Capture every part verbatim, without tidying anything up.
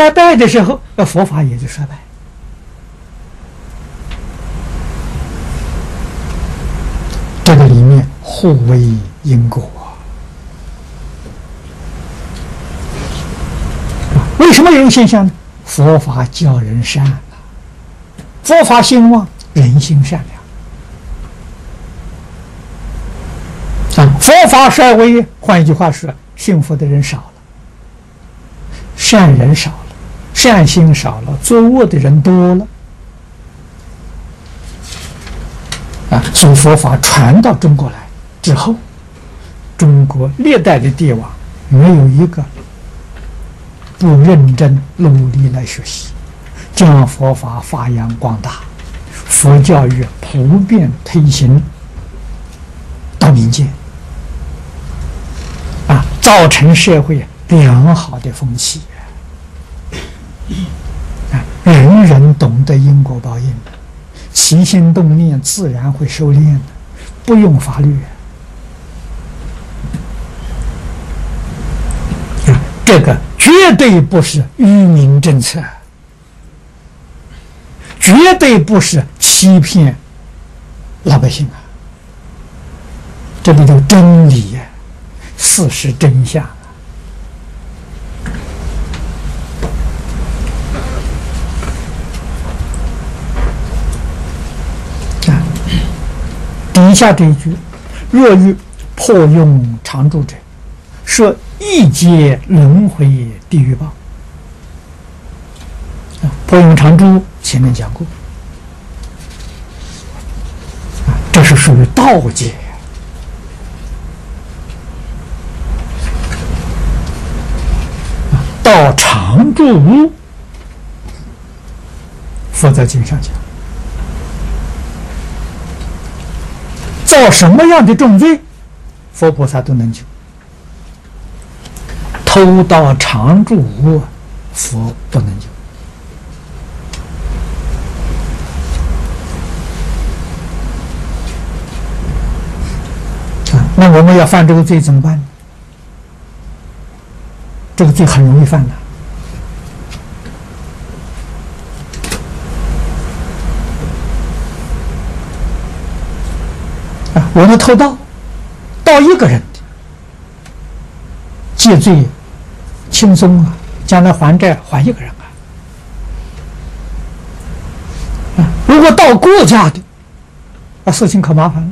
衰败的时候，那佛法也就衰败。这个里面互为因果。为什么有这个现象呢？佛法教人善啊，佛法兴旺，人心善良啊。佛法衰微，换一句话说，信佛的人少了，善人少了，善心少了，作恶的人多了啊。所以佛法传到中国来之后，中国历代的帝王没有一个不认真努力来学习，将佛法发扬光大，佛教育普遍推行到民间啊，造成社会良好的风气啊，人人懂得因果报应，起心动念自然会收敛的，不用法律。这个绝对不是愚民政策，绝对不是欺骗老百姓啊！这里头真理呀、啊，事实真相啊！底下这一句：若欲破用常住者，说一劫轮回地狱报。啊，破用常住前面讲过，啊，这是属于道劫。啊，到常住无，佛在经上讲，造什么样的重罪，佛菩萨都能救。偷盗常住无，佛不能救。啊，那我们要犯这个罪怎么办呢？这个罪很容易犯的。啊，我们偷盗，盗一个人的，戒罪轻松啊，将来还债还一个人啊。啊，如果到国家的，啊，事情可麻烦了。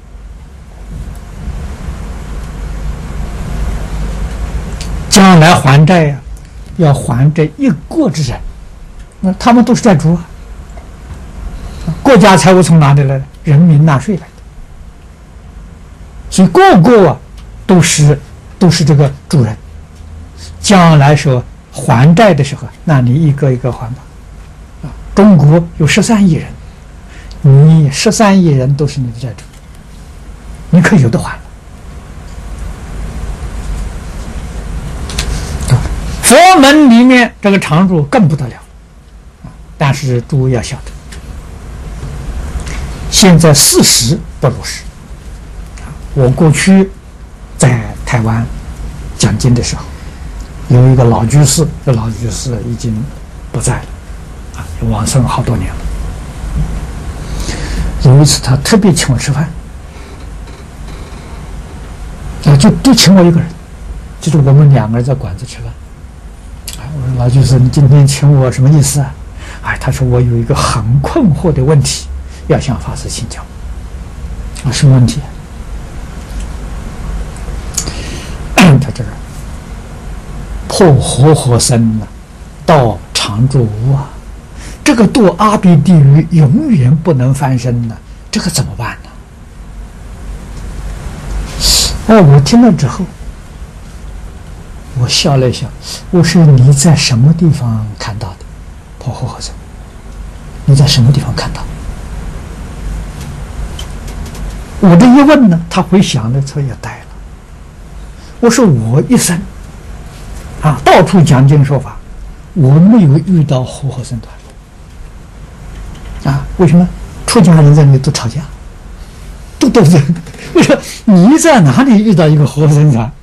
将来还债呀、啊，要还这一国之人，那他们都是债主啊。国家财物从哪里来的？人民纳税来的。所以个个啊，都是都是这个主人。将来说还债的时候，那你一个一个还吧。啊，中国有十三亿人，你十三亿人都是你的债主，你可以有的还。佛门里面这个常住更不得了，但是诸位要晓得，现在事实不如是。我过去在台湾讲经的时候，有一个老居士，这老居士已经不在了，啊，往生好多年了。有一次他特别请我吃饭，啊，就就请我一个人，就是我们两个人在馆子吃饭。啊，我说老居士，你今天请我什么意思啊？哎，他说我有一个很困惑的问题，要向法师请教。啊，什么问题？他这个破活活生呢，到常住无啊，这个堕阿鼻地狱永远不能翻身呢，这个怎么办呢？哦，我听了之后，我笑了一笑，我说你在什么地方看到的破活活生？你在什么地方看到？我这一问呢，他回想的时候也呆了。我说我一生啊，到处讲经说法，我没有遇到活活生团啊。为什么？出家人在那里都吵架，都斗争。我说你在哪里遇到一个活活生团？